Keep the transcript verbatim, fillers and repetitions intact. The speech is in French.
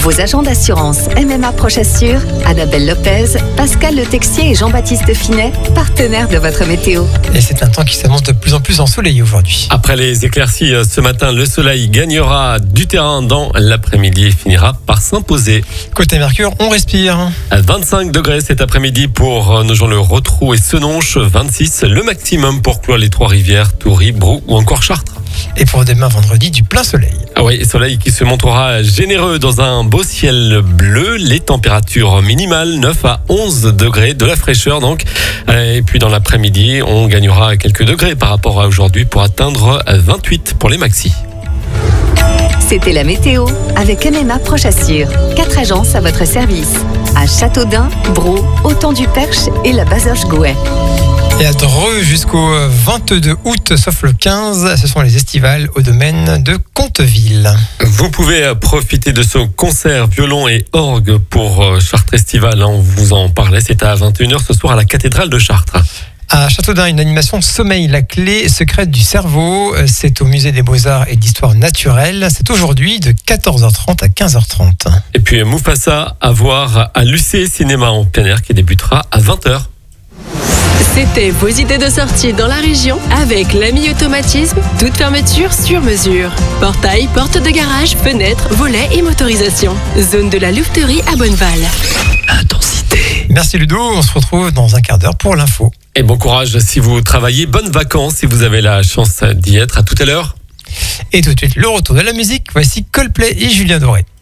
Vos agents d'assurance M M A Proche Assure, Annabelle Lopez, Pascal Le Texier et Jean-Baptiste Finet, partenaires de votre météo. Et c'est un temps qui s'annonce de plus en plus ensoleillé aujourd'hui. Après les éclaircies ce matin, le soleil gagnera du terrain dans l'après-midi et finira par s'imposer. Côté Mercure, on respire. À vingt-cinq degrés cet après-midi pour Nogent-le-Rotrou et Senonches, vingt-six le maximum pour clore les Trois-Rivières, Toury, Brou ou encore Chartres. Et pour demain vendredi, du plein soleil. Ah oui, soleil qui se montrera généreux dans un beau ciel bleu. Les températures minimales neuf à onze degrés, de la fraîcheur donc. Et puis dans l'après-midi, on gagnera quelques degrés par rapport à aujourd'hui pour atteindre vingt-huit pour les maxis. C'était la météo avec M M A Proche Assure. Quatre agences à votre service. À Châteaudun, Brou, Autant-du-Perche et la Bazoche-Gouet. Et à Dreux jusqu'au vingt-deux août, sauf le quinze, ce sont les estivales au domaine de Conteville. Vous pouvez profiter de ce concert violon et orgue pour Chartres Estival. On vous en parlait, c'est à vingt et une heures ce soir à la cathédrale de Chartres. À Châteaudun, une animation sommeil, la clé secrète du cerveau. C'est au musée des Beaux-Arts et d'Histoire naturelle. C'est aujourd'hui de quatorze heures trente à quinze heures trente. Et puis Mufasa à voir à l'U C Cinéma en plein air qui débutera à vingt heures. C'était vos idées de sortie dans la région avec l'Ami Automatisme, toute fermeture sur mesure. Portail, porte de garage, fenêtres, volets et motorisation. Zone de la Louveterie à Bonneval. Intensité. Merci Ludo, on se retrouve dans un quart d'heure pour l'info. Et bon courage si vous travaillez, bonnes vacances si vous avez la chance d'y être. À tout à l'heure. Et tout de suite, le retour de la musique, voici Coldplay et Julien Doré.